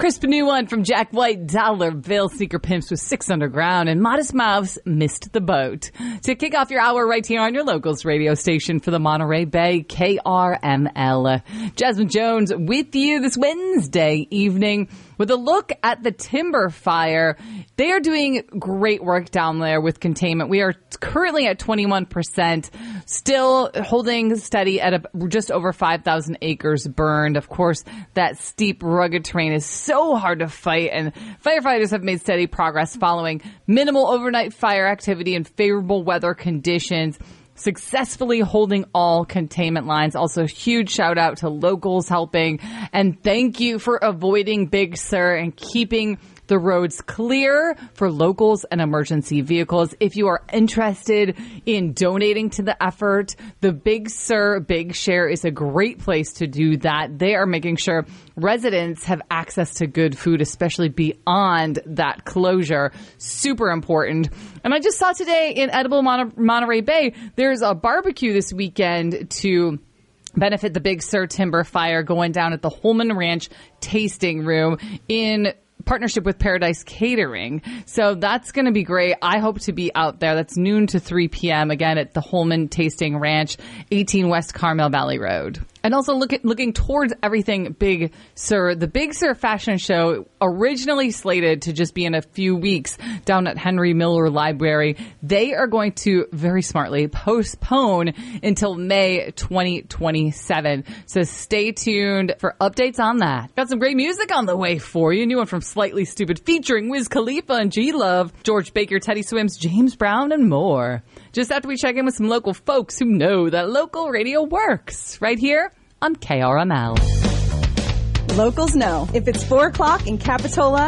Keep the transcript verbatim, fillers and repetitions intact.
crisp new one from Jack White, Dollar Bill Sneaker Pimps with Six Underground, and Modest Mouse, Missed the Boat. To kick off your hour right here on your locals radio station for the Monterey Bay, K R M L. Jasmine Jones with you this Wednesday evening with a look at the timber fire. They are doing great work down there with containment. We are currently at twenty-one percent, still holding steady at a, just over five thousand acres burned. Of course, that steep, rugged terrain is so hard to fight, and firefighters have made steady progress following minimal overnight fire activity and favorable weather conditions, successfully holding all containment lines. Also, huge shout out to locals helping, and thank you for avoiding Big Sur and keeping the roads clear for locals and emergency vehicles. If you are interested in donating to the effort, the Big Sur Big Share is a great place to do that. They are making sure residents have access to good food, especially beyond that closure. Super important. And I just saw today in Edible Mon- Monterey Bay, there's a barbecue this weekend to benefit the Big Sur timber fire going down at the Holman Ranch Tasting Room in partnership with Paradise Catering. So that's going to be great. I hope to be out there. That's noon to three p.m. again at the Holman Tasting Ranch, eighteen West Carmel Valley Road. And also look at, looking towards everything Big Sur. The Big Sur Fashion Show, originally slated to just be in a few weeks down at Henry Miller Library, they are going to very smartly postpone until May twenty twenty-seven. So stay tuned for updates on that. Got some great music on the way for you. New one from Slightly Stupid featuring Wiz Khalifa and G-Love, George Baker, Teddy Swims, James Brown, and more. Just after we check in with some local folks who know that local radio works right here on K R M L. Locals know. If it's four o'clock in Capitola,